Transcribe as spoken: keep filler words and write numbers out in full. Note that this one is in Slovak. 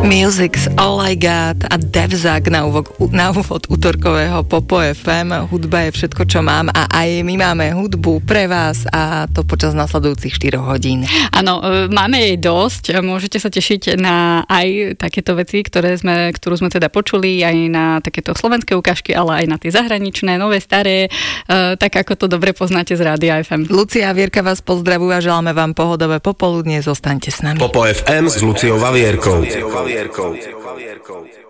Music's All I Got a Devzak na úvod, na úvod útorkového Popo ef em. Hudba je všetko, čo mám a aj my máme hudbu pre vás a to počas nasledujúcich štyroch hodín. Áno, máme jej dosť. Môžete sa tešiť na aj takéto veci, ktoré sme, ktorú sme teda počuli, aj na takéto slovenské ukážky, ale aj na tie zahraničné, nové, staré, tak ako to dobre poznáte z Rádia ef em. Lucia a Vierka vás pozdravujú a želáme vám pohodové popoludnie. Zostaňte s nami. Popo ef em s Luciou a Vierkou.